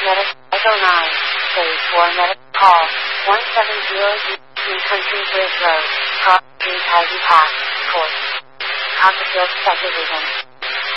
Medic Echo 9, Stage 4 Medic Call, 170 New Country Bridge Road, Car 3 Taiji Pass, Course. Cockpit Subdivision.